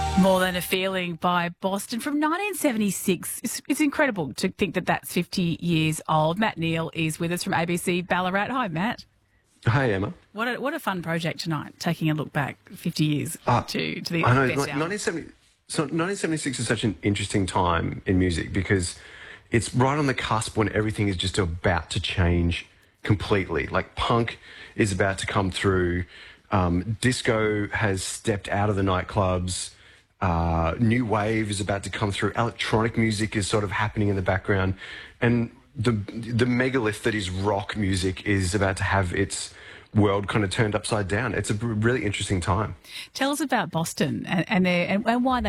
More Than a Feeling by Boston from 1976. It's incredible to think that that's 50 years old. Matt Neal is with us from ABC Ballarat. Hi, Matt. Hi, Emma. What a fun project tonight, taking a look back 50 years to the I know, best album. 1976 is such an interesting time in music because it's right on the cusp when everything is just about to change completely. Like punk is about to come through. Disco has stepped out of the nightclubs. New wave is about to come through. Electronic music is sort of happening in the background. And the megalith that is rock music is about to have its world kind of turned upside down. It's a really interesting time. Tell us about Boston and why they